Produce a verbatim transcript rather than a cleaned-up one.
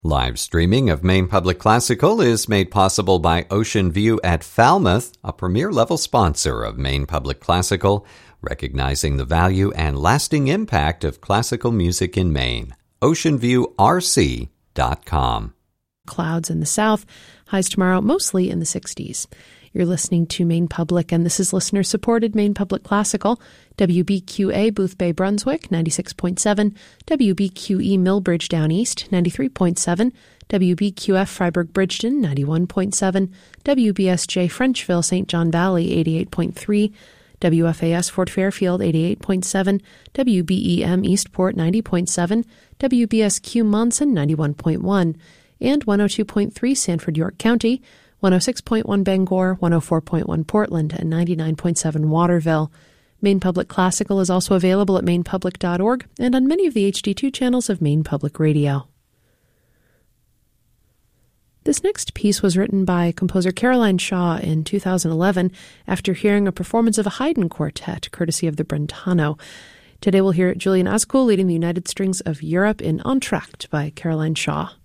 Live streaming of Maine Public Classical is made possible by Ocean View at Falmouth, a premier-level sponsor of Maine Public Classical, recognizing the value and lasting impact of classical music in Maine. ocean view r c dot com. Clouds in the south, highs tomorrow mostly in the sixties. You're listening to Maine Public, and this is listener-supported Maine Public Classical, W B Q A Booth Bay, Brunswick, ninety-six point seven, W B Q E Millbridge Down East, ninety-three point seven, W B Q F Freiburg Bridgeton, ninety-one point seven, W B S J Frenchville Saint John Valley, eighty-eight point three, W F A S Fort Fairfield, eighty-eight point seven, W B E M Eastport, ninety point seven, W B S Q Monson, ninety-one point one, and one oh two point three Sanford, York County, one oh six point one Bangor, one oh four point one Portland, and ninety-nine point seven Waterville. Maine Public Classical is also available at maine public dot org and on many of the H D two channels of Maine Public Radio. This next piece was written by composer Caroline Shaw in two thousand eleven after hearing a performance of a Haydn quartet, courtesy of the Brentano. Today we'll hear Julian Askew leading the United Strings of Europe in Entr'acte by Caroline Shaw.